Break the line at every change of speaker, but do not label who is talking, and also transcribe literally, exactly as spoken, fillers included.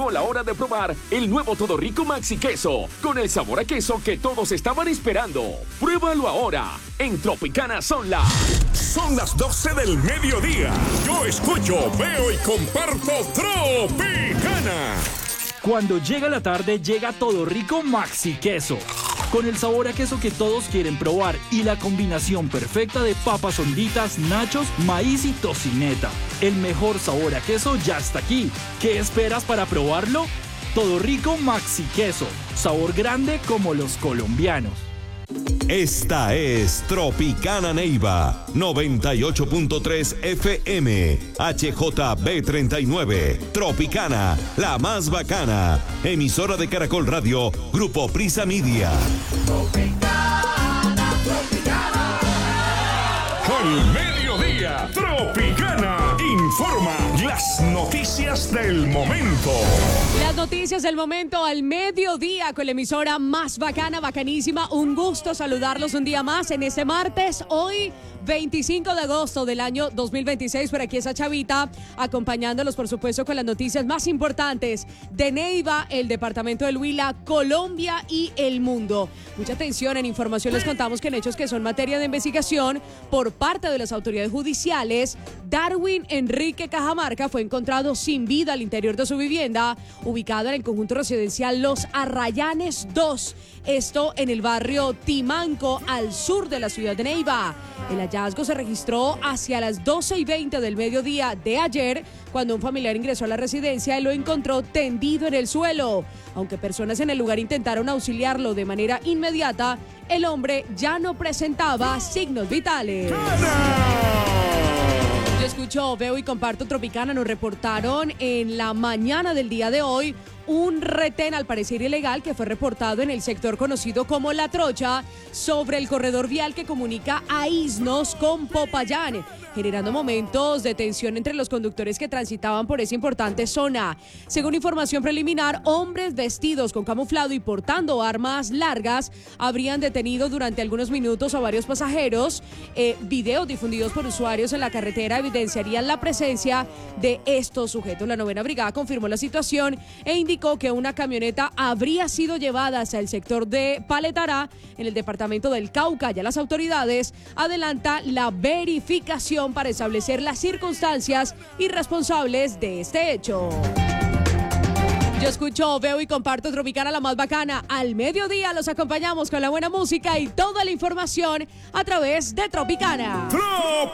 llegó la hora de probar el nuevo Todo Rico Maxi Queso, con el sabor a queso que todos estaban esperando. Pruébalo ahora. En Tropicana son las...
Son las doce del mediodía. Yo escucho, veo y comparto Tropicana.
Cuando llega la tarde, llega Todo Rico Maxi Queso. Con el sabor a queso que todos quieren probar y la combinación perfecta de papas honditas, nachos, maíz y tocineta. El mejor sabor a queso ya está aquí. ¿Qué esperas para probarlo? Todo Rico Maxi Queso. Sabor grande como los colombianos.
Esta es Tropicana Neiva, noventa y ocho punto tres F M, H J B treinta y nueve, Tropicana, la más bacana, emisora de Caracol Radio, Grupo Prisa Media.
Tropicana, Tropicana. Al mediodía, Tropicana informa las noticias del momento.
Las noticias del momento al mediodía con la emisora más bacana, bacanísima. Un gusto saludarlos un día más en este martes, hoy veinticinco de agosto del año dos mil veintiséis. Por aquí está Chavita, acompañándolos por supuesto con las noticias más importantes de Neiva, el departamento del Huila, Colombia y el mundo. Mucha atención, en información les contamos que en hechos que son materia de investigación por parte de las autoridades judiciales, Darwin Enrique Cajamarca fue encontrado sin vida al interior de su vivienda, ubicada en el conjunto residencial Los Arrayanes dos, esto en el barrio Timanco, al sur de la ciudad de Neiva. El hallazgo se registró hacia las doce y veinte del mediodía de ayer, cuando un familiar ingresó a la residencia y lo encontró tendido en el suelo. Aunque personas en el lugar intentaron auxiliarlo de manera inmediata, el hombre ya no presentaba signos vitales. Yo escucho, veo y comparto Tropicana. Nos reportaron en la mañana del día de hoy un retén al parecer ilegal que fue reportado en el sector conocido como La Trocha, sobre el corredor vial que comunica a Isnos con Popayán, generando momentos de tensión entre los conductores que transitaban por esa importante zona. Según información preliminar, hombres vestidos con camuflado y portando armas largas habrían detenido durante algunos minutos a varios pasajeros. Eh, videos difundidos por usuarios en la carretera evidenciarían la presencia de estos sujetos. La novena brigada confirmó la situación e indicó que una camioneta habría sido llevada hacia el sector de Paletará, en el departamento del Cauca. Ya las autoridades adelantan la verificación para establecer las circunstancias y responsables de este hecho. Yo escucho, veo y comparto Tropicana, la más bacana. Al mediodía los acompañamos con la buena música y toda la información a través de Tropicana.
Tropicana.